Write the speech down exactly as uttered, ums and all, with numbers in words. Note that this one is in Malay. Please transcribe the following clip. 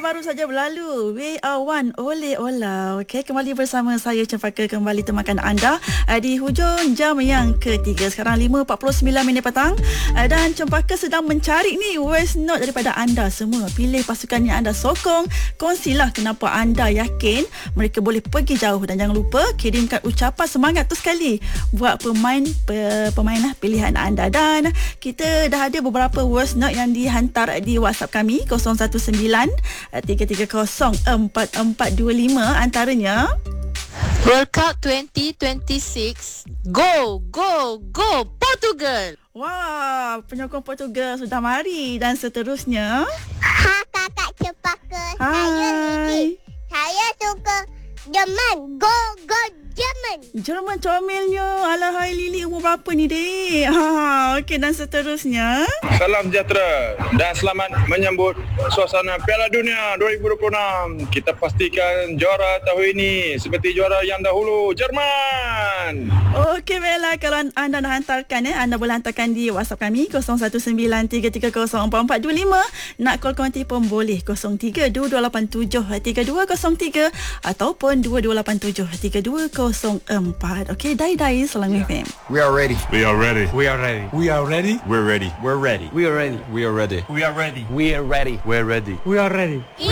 baru saja berlalu. We are one oleh Ola. Okey, kembali bersama saya Cempaka kembali temakan anda uh, di hujung jam yang ketiga. Sekarang lima empat puluh sembilan minit petang uh, dan Cempaka sedang mencari ni voice note daripada anda semua. Pilih pasukan yang anda sokong. Kongsilah kenapa anda yakin mereka boleh pergi jauh dan jangan lupa kirimkan ucapan semangat tu sekali buat pemain pe, pemain lah pilihan anda. Dan kita dah ada beberapa voice note yang dihantar di WhatsApp kami kosong satu sembilan tiga tiga kosong empat empat dua lima. Antaranya World Cup twenty twenty-six. Go, go, go Portugal. wah, penyokong Portugal sudah mari. Dan seterusnya, Ha kakak Cempaka, saya Lili. Saya suka Jerman. Go go Jerman. Jerman comelnya. Alahai Lili, umur berapa ni dek? Ha, okey, dan seterusnya, Salam sejahtera dan selamat menyambut suasana Piala Dunia dua ribu dua puluh enam. Kita pastikan juara tahun ini seperti juara yang dahulu, Jerman. okey Bella, kalau anda nak hantarkan eh, anda boleh hantarkan di WhatsApp kami kosong satu sembilan tiga tiga kosong empat empat dua lima. Nak call konti pun boleh kosong tiga dua dua lapan tujuh tiga dua kosong tiga ataupun dua dua lapan tujuh tiga dua kosong empat. Okey, Dai-Dai Selangor F M. We are ready. We are ready. We are ready. We are ready. We're ready. We're ready. We are ready. We are ready. We are ready. We are ready. We're ready. We are ready.